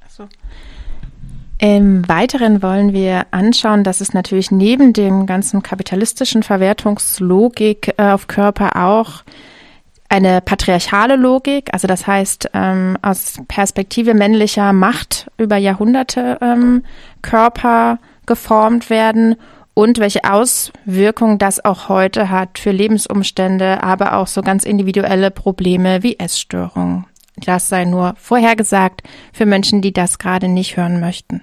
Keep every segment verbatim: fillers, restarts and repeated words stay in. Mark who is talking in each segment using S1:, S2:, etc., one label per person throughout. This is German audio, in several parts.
S1: So. Im Weiteren wollen wir anschauen, dass es natürlich neben dem ganzen kapitalistischen Verwertungslogik äh, auf Körper auch eine patriarchale Logik, also das heißt ähm, aus Perspektive männlicher Macht über Jahrhunderte ähm, Körper geformt werden und welche Auswirkungen das auch heute hat für Lebensumstände, aber auch so ganz individuelle Probleme wie Essstörungen. Das sei nur vorhergesagt für Menschen, die das gerade nicht hören möchten.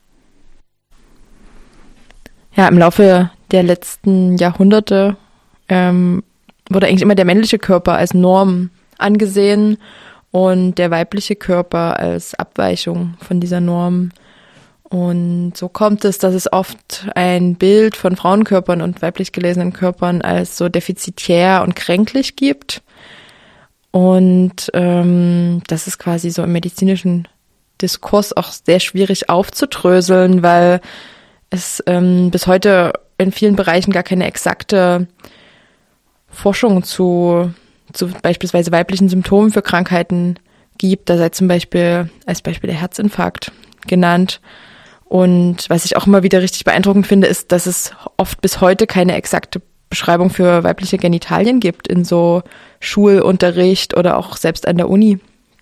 S2: Ja, im Laufe der letzten Jahrhunderte ähm, wurde eigentlich immer der männliche Körper als Norm angesehen und der weibliche Körper als Abweichung von dieser Norm. Und so kommt es, dass es oft ein Bild von Frauenkörpern und weiblich gelesenen Körpern als so defizitär und kränklich gibt. Und ähm, das ist quasi so im medizinischen Diskurs auch sehr schwierig aufzudröseln, weil es ähm, bis heute in vielen Bereichen gar keine exakte Forschung zu, zu beispielsweise weiblichen Symptomen für Krankheiten gibt. Da sei zum Beispiel als Beispiel der Herzinfarkt genannt. Und was ich auch immer wieder richtig beeindruckend finde, ist, dass es oft bis heute keine exakte Beschreibung für weibliche Genitalien gibt in so Schulunterricht oder auch selbst an der Uni.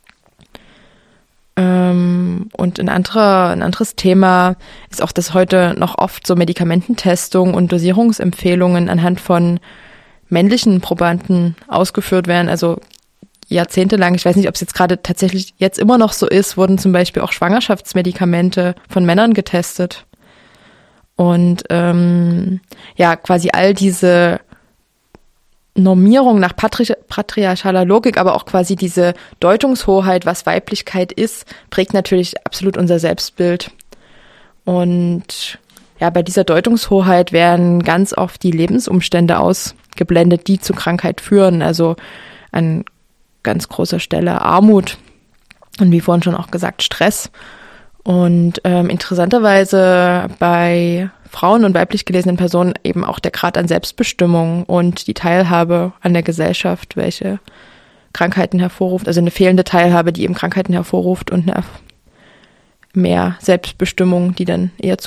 S2: Und ein, anderer, ein anderes Thema ist auch, dass heute noch oft so Medikamententestung und Dosierungsempfehlungen anhand von männlichen Probanden ausgeführt werden. Also jahrzehntelang, ich weiß nicht, ob es jetzt gerade tatsächlich jetzt immer noch so ist, wurden zum Beispiel auch Schwangerschaftsmedikamente von Männern getestet. Und ähm, ja, quasi all diese Normierung nach patri- patriarchaler Logik, aber auch quasi diese Deutungshoheit, was Weiblichkeit ist, prägt natürlich absolut unser Selbstbild. Und ja, bei dieser Deutungshoheit werden ganz oft die Lebensumstände ausgeblendet, die zu Krankheit führen. Also an ganz großer Stelle Armut und wie vorhin schon auch gesagt Stress. Und ähm, interessanterweise bei Frauen und weiblich gelesenen Personen eben auch der Grad an Selbstbestimmung und die Teilhabe an der Gesellschaft, welche Krankheiten hervorruft, also eine fehlende Teilhabe, die eben Krankheiten hervorruft und eine mehr Selbstbestimmung, die dann eher zu